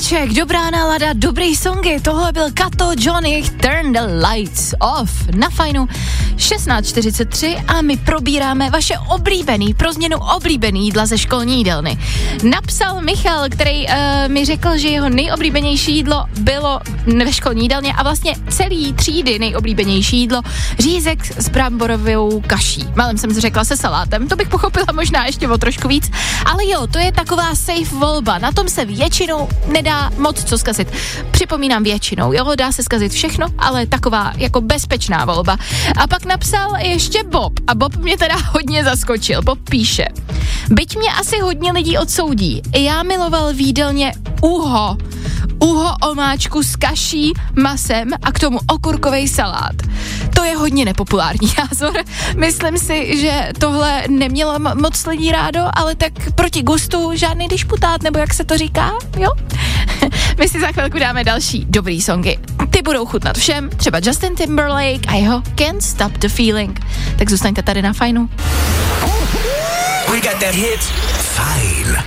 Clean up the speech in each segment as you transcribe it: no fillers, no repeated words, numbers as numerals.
Pondělíček, dobrá nálada, dobrý songy, tohle byl Kato Johnny, Turn the Lights Off na Fajnu 16:43 a my probíráme vaše oblíbený, pro změnu oblíbený jídla ze školní jídelny. Napsal Michal, který mi řekl, že jeho nejoblíbenější jídlo bylo ve školní jídelně a vlastně celý třídy nejoblíbenější jídlo řízek s bramborovou kaší. Malem jsem si řekla se salátem, to bych pochopila možná ještě o trošku víc, ale jo, to je taková safe volba, na tom se většinou nedá moc co zkazit. Připomínám většinou, jo, dá se zkazit všechno, ale taková jako bezpečná volba. A pak napsal ještě Bob a Bob mě teda hodně zaskočil. Bob píše: byť mě asi hodně lidí odsoudí, já miloval v jídelně uho omáčku s kaší, masem a k tomu okurkovej salát. To je hodně nepopulární názor. Myslím si, že tohle nemělo moc lidí rádo, ale tak proti gustu žádný dišputát, nebo jak se to říká, jo? My si za chvilku dáme další dobrý songy. Ty budou chutnat všem, třeba Justin Timberlake a jeho Can't Stop the Feeling. Tak zůstaňte tady na Fajnu. We got that hit. Fajn.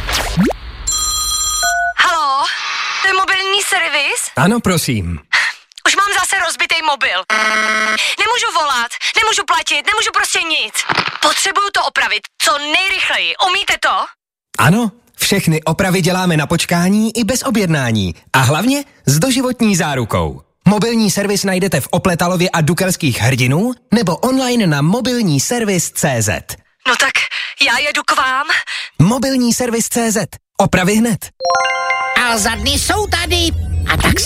Haló, to je mobilní servis? Ano, prosím. Už mám zase rozbitej mobil. Nemůžu volat, nemůžu platit, nemůžu prostě nic. Potřebuju to opravit co nejrychleji. Umíte to? Ano, všechny opravy děláme na počkání i bez objednání. A hlavně s doživotní zárukou. Mobilní servis najdete v Opletalově a Dukelských Hrdinů nebo online na mobilníservis.cz. No tak já jedu k vám. Mobilní servis.cz. Opravy hned. A za dny jsou tady. A tak